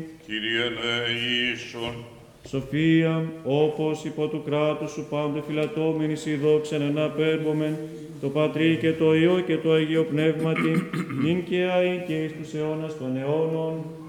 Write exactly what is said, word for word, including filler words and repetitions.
Κύριε ελέησον. Σοφία, όπως υπό του κράτους σου πάντε φυλατώμενη η δόξαν αναπέμπομεν, το Πατρί και το Υιό και το Αγίο Πνεύματι, νυν και αεί και εις τους αιώνας των αιώνων.